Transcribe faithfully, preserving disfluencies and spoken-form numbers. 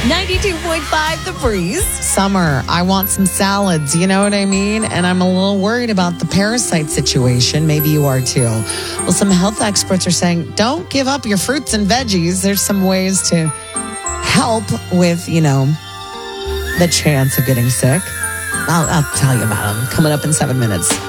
ninety-two point five The Breeze. Summer, I want some salads, you know what I mean? And I'm a little worried about the parasite situation. Maybe you are too. Well, some health experts are saying, don't give up your fruits and veggies. There's some ways to help with, you know, the chance of getting sick. I'll, I'll tell you about them coming up in seven minutes.